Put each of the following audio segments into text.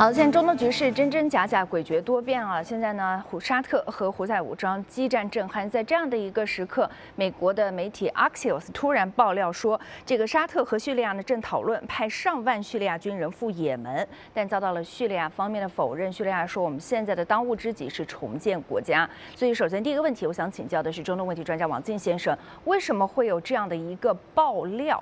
好，现在中东局势真真假假，诡谲多变啊！现在呢，沙特和胡塞武装激战震撼，在这样的一个时刻，美国的媒体 Axios 突然爆料说，这个沙特和叙利亚呢正讨论派上万叙利亚军人赴也门，但遭到了叙利亚方面的否认。叙利亚说，我们现在的当务之急是重建国家。所以，首先第一个问题，我想请教的是中东问题专家王进先生，为什么会有这样的一个爆料？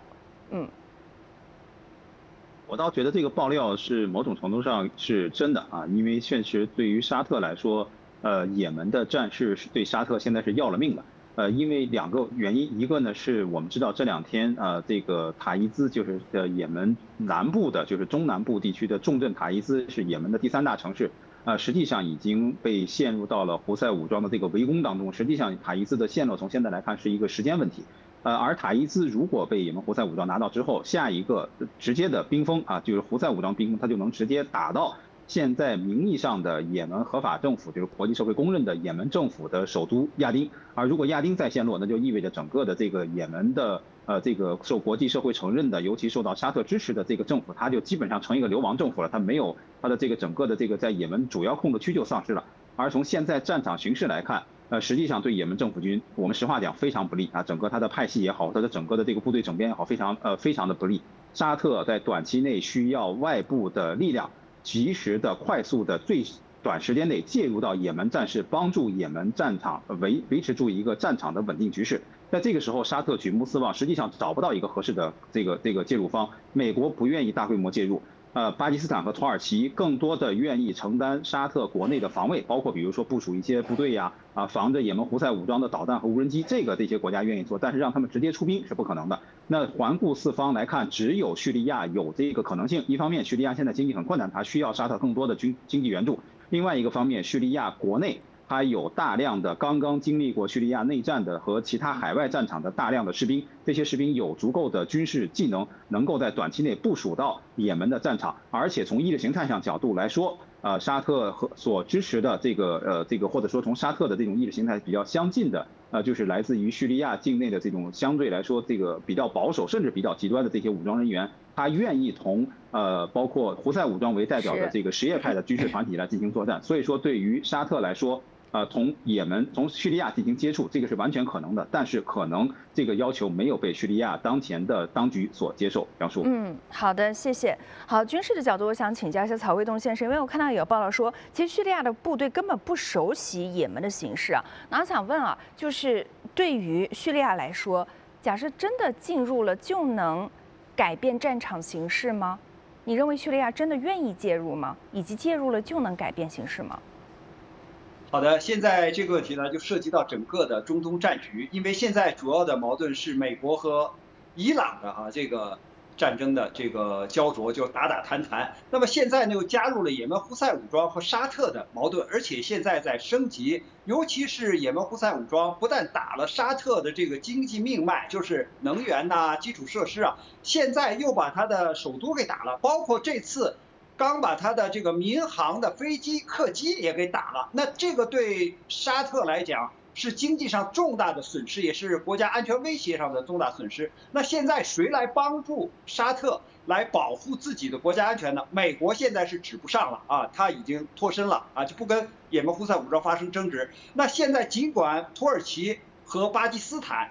我倒觉得这个爆料是某种程度上是真的啊，因为确实对于沙特来说，也门的战事是对沙特现在是要了命的。因为两个原因，一个呢是我们知道这两天这个塔伊兹就是也门南部的，就是中南部地区的重镇塔伊兹是也门的第3大城市，实际上已经被陷入到了胡塞武装的这个围攻当中。实际上塔伊兹的陷落从现在来看是一个时间问题。而塔伊兹如果被也门胡塞武装拿到之后，下一个直接的兵锋啊，就是胡塞武装兵锋，它就能直接打到现在名义上的也门合法政府，就是国际社会公认的也门政府的首都亚丁。而如果亚丁再陷落，那就意味着整个的这个也门的这个受国际社会承认的，尤其受到沙特支持的这个政府，它就基本上成一个流亡政府了，它没有它的这个整个的这个在也门主要控制区就丧失了。而从现在战场形势来看，实际上对也门政府军，我们实话讲非常不利啊，整个它的派系也好，它的整个的这个部队整编也好，非常的不利。沙特在短期内需要外部的力量，及时的、快速的、最短时间内介入到也门战事，帮助也门战场维持住一个战场的稳定局势。在这个时候，沙特举目四望，实际上找不到一个合适的这个介入方，美国不愿意大规模介入。巴基斯坦和土耳其更多的愿意承担沙特国内的防卫，包括比如说部署一些部队呀，防着也门胡塞武装的导弹和无人机，这些国家愿意做，但是让他们直接出兵是不可能的。那环顾四方来看，只有叙利亚有这个可能性。一方面，叙利亚现在经济很困难，它需要沙特更多的经济援助；另外一个方面，叙利亚国内它有大量的刚刚经历过叙利亚内战的和其他海外战场的大量的士兵，这些士兵有足够的军事技能，能够在短期内部署到也门的战场。而且从意识形态上角度来说，沙特和所支持的这个或者说从沙特的这种意识形态比较相近的，就是来自于叙利亚境内的这种相对来说这个比较保守甚至比较极端的这些武装人员，他愿意同包括胡塞武装为代表的这个什叶派的军事团体来进行作战。所以说，对于沙特来说，从也门、从叙利亚进行接触，这个是完全可能的，但是可能这个要求没有被叙利亚当前的当局所接受。杨叔， 好的，谢谢。好，军事的角度，我想请教一下曹卫东先生，因为我看到有报道说，其实叙利亚的部队根本不熟悉也门的形势啊。那我想问啊，就是对于叙利亚来说，假设真的进入了，就能改变战场形势吗？你认为叙利亚真的愿意介入吗？以及介入了就能改变形势吗？ 好的，现在这个问题呢，就涉及到整个的中东战局，因为现在主要的矛盾是美国和伊朗的这个战争的这个焦灼，就打打谈谈。那么现在呢，又加入了也门胡塞武装和沙特的矛盾，而且现在在升级，尤其是也门胡塞武装不但打了沙特的这个经济命脉，就是能源基础设施现在又把它的首都给打了，包括这次刚把他的这个民航的飞机、客机也给打了，那这个对沙特来讲是经济上重大的损失，也是国家安全威胁上的重大损失。那现在谁来帮助沙特来保护自己的国家安全呢？美国现在是指不上了他已经脱身了就不跟也门胡塞武装发生争执。那现在尽管土耳其和巴基斯坦